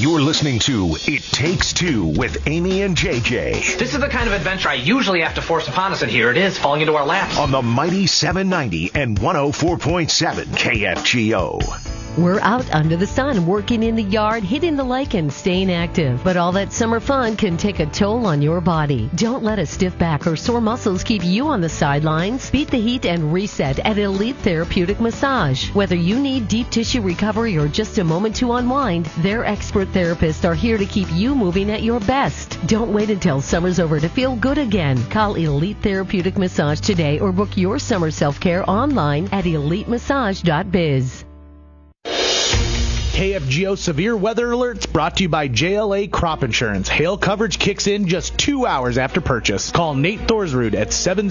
You're listening to It Takes Two with Amy and JJ. This is the kind of adventure I usually have to force upon us, and here it is, falling into our laps. On the mighty 790 and 104.7 KFGO. We're out under the sun, working in the yard, hitting the lake, and staying active. But all that summer fun can take a toll on your body. Don't let a stiff back or sore muscles keep you on the sidelines. Beat the heat and reset at Elite Therapeutic Massage. Whether you need deep tissue recovery or just a moment to unwind, their expert therapists are here to keep you moving at your best. Don't wait until summer's over to feel good again. Call Elite Therapeutic Massage today or book your summer self-care online at elitemassage.biz. KFGO Severe Weather Alerts brought to you by JLA Crop Insurance. Hail coverage kicks in just 2 hours after purchase. Call Nate Thorsrud at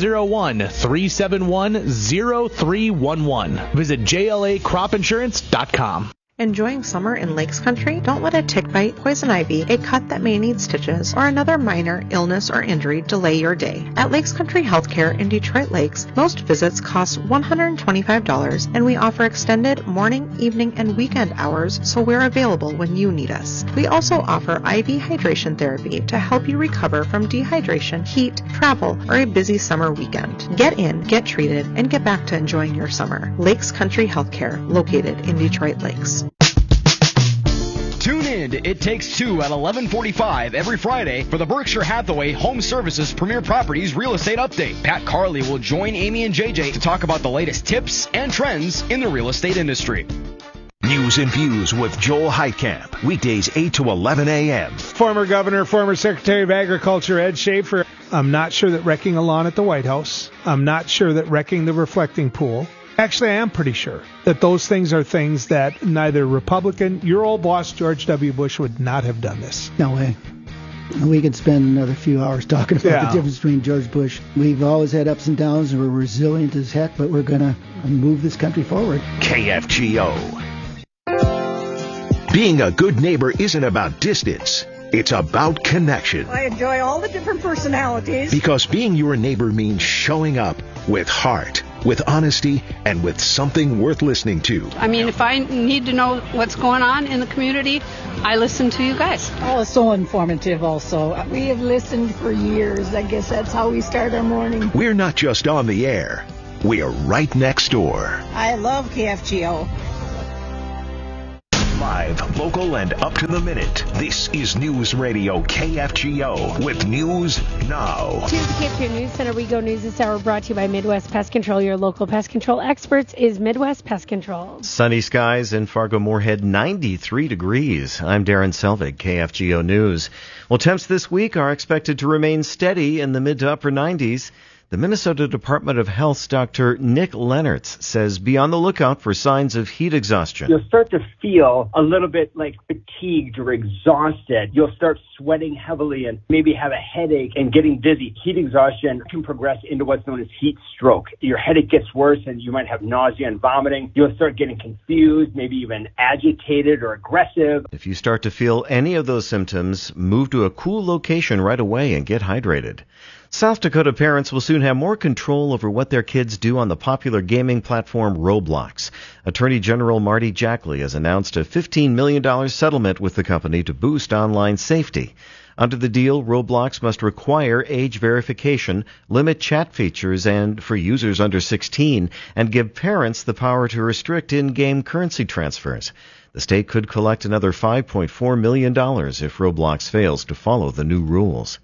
701-371-0311. Visit JLACropInsurance.com. Enjoying summer in Lakes Country? Don't let a tick bite, poison ivy, a cut that may need stitches, or another minor illness or injury delay your day. At Lakes Country Healthcare in Detroit Lakes, most visits cost $125, and we offer extended morning, evening, and weekend hours, so we're available when you need us. We also offer IV hydration therapy to help you recover from dehydration, heat, travel, or a busy summer weekend. Get in, get treated, and get back to enjoying your summer. Lakes Country Healthcare, located in Detroit Lakes. Tune in to It Takes Two at 11:45 every Friday for the Berkshire Hathaway Home Services Premier Properties Real Estate Update. Pat Carley will join Amy and JJ to talk about the latest tips and trends in the real estate industry. News and Views with Joel Heitkamp. Weekdays 8 to 11 a.m. Former Governor, former Secretary of Agriculture Ed Schaefer. I'm not sure that wrecking a lawn at the White House. I'm not sure that wrecking the reflecting pool. Actually, I am pretty sure that those things are things that neither Republican, your old boss, George W. Bush, would not have done this. No way. We could spend another few hours talking about the difference between George Bush. We've always had ups and downs, and we're resilient as heck, but we're going to move this country forward. KFGO. Being a good neighbor isn't about distance. It's about connection. I enjoy all the different personalities. Because being your neighbor means showing up with heart, with honesty, and with something worth listening to. I mean, if I need to know what's going on in the community, I listen to you guys. Oh, it's so informative also. We have listened for years. I guess that's how we start our morning. We're not just on the air. We are right next door. I love KFGO. Live, local, and up to the minute. This is News Radio KFGO with News Now. To the KFGO News Center, we go news this hour brought to you by Midwest Pest Control. Your local pest control experts is Midwest Pest Control. Sunny skies in Fargo-Moorhead, 93 degrees. I'm Darren Selvig, KFGO News. Well, temps this week are expected to remain steady in the mid to upper 90s. The Minnesota Department of Health's Dr. Nick Lennertz says be on the lookout for signs of heat exhaustion. You'll start to feel a little bit like fatigued or exhausted. You'll start sweating heavily and maybe have a headache and getting dizzy. Heat exhaustion can progress into what's known as heat stroke. Your headache gets worse and you might have nausea and vomiting. You'll start getting confused, maybe even agitated or aggressive. If you start to feel any of those symptoms, move to a cool location right away and get hydrated. South Dakota parents will soon have more control over what their kids do on the popular gaming platform Roblox. Attorney General Marty Jackley has announced a $15 million settlement with the company to boost online safety. Under the deal, Roblox must require age verification, limit chat features and for users under 16, and give parents the power to restrict in-game currency transfers. The state could collect another $5.4 million if Roblox fails to follow the new rules.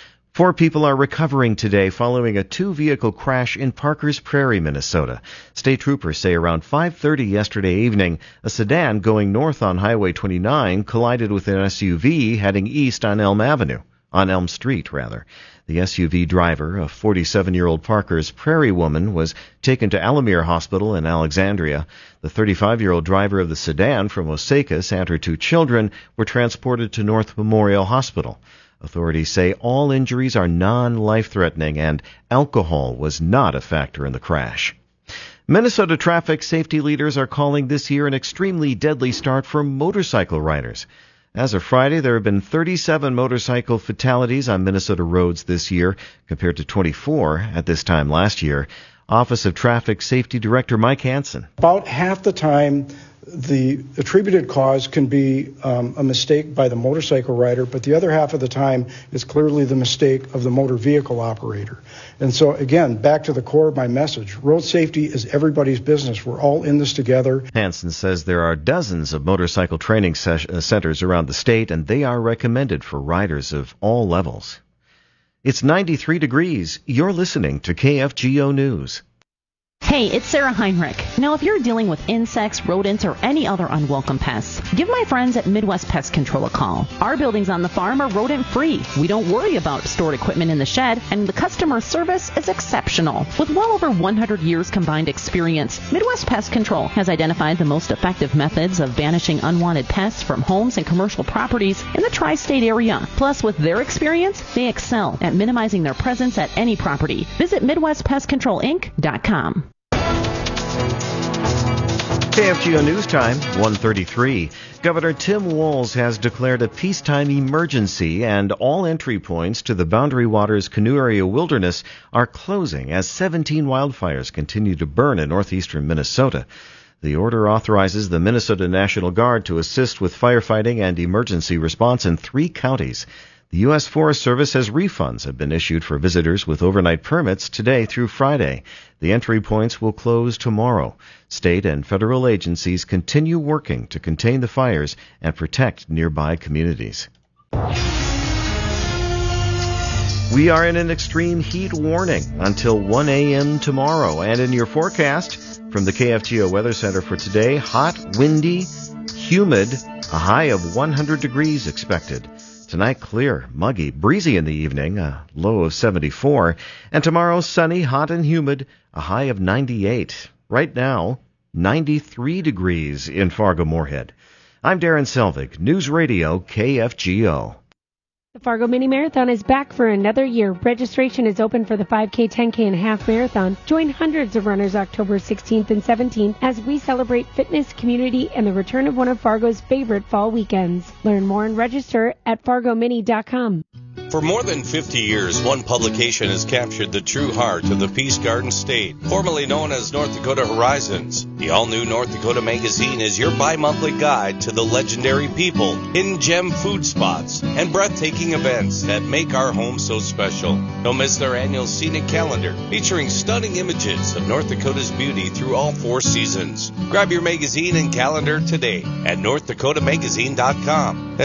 4 people are recovering today following a 2-vehicle crash in Parkers Prairie, Minnesota. State troopers say around 5:30 yesterday evening, a sedan going north on Highway 29 collided with an SUV heading east on Elm Street. The SUV driver, a 47-year-old Parkers Prairie woman, was taken to Alamere Hospital in Alexandria. The 35-year-old driver of the sedan from Osakis and her 2 children were transported to North Memorial Hospital. Authorities say all injuries are non-life-threatening and alcohol was not a factor in the crash. Minnesota traffic safety leaders are calling this year an extremely deadly start for motorcycle riders. As of Friday, there have been 37 motorcycle fatalities on Minnesota roads this year, compared to 24 at this time last year. Office of Traffic Safety Director Mike Hansen. About half the time, the attributed cause can be a mistake by the motorcycle rider, but the other half of the time is clearly the mistake of the motor vehicle operator. And so, again, back to the core of my message, road safety is everybody's business. We're all in this together. Hansen says there are dozens of motorcycle training centers around the state, and they are recommended for riders of all levels. It's 93 degrees. You're listening to KFGO News. Hey, it's Sarah Heinrich. Now, if you're dealing with insects, rodents, or any other unwelcome pests, give my friends at Midwest Pest Control a call. Our buildings on the farm are rodent-free. We don't worry about stored equipment in the shed, and the customer service is exceptional. With well over 100 years combined experience, Midwest Pest Control has identified the most effective methods of banishing unwanted pests from homes and commercial properties in the tri-state area. Plus, with their experience, they excel at minimizing their presence at any property. Visit MidwestPestControlInc.com. KFGO News Time, 1:33. Governor Tim Walz has declared a peacetime emergency, and all entry points to the Boundary Waters Canoe Area Wilderness are closing as 17 wildfires continue to burn in northeastern Minnesota. The order authorizes the Minnesota National Guard to assist with firefighting and emergency response in 3 counties. The U.S. Forest Service says refunds have been issued for visitors with overnight permits today through Friday. The entry points will close tomorrow. State and federal agencies continue working to contain the fires and protect nearby communities. We are in an extreme heat warning until 1 a.m. tomorrow. And in your forecast from the KFGO Weather Center for today, hot, windy, humid, a high of 100 degrees expected. Tonight, clear, muggy, breezy in the evening, a low of 74. And tomorrow, sunny, hot and humid, a high of 98. Right now, 93 degrees in Fargo-Moorhead. I'm Darren Selvig, News Radio KFGO. The Fargo Mini Marathon is back for another year. Registration is open for the 5K, 10K, and half marathon. Join hundreds of runners October 16th and 17th as we celebrate fitness, community, and the return of one of Fargo's favorite fall weekends. Learn more and register at fargomini.com. For more than 50 years, one publication has captured the true heart of the Peace Garden State, formerly known as North Dakota Horizons. The all-new North Dakota Magazine is your bi-monthly guide to the legendary people, hidden gem food spots, and breathtaking events that make our home so special. Don't miss their annual scenic calendar, featuring stunning images of North Dakota's beauty through all 4 seasons. Grab your magazine and calendar today at NorthDakotaMagazine.com.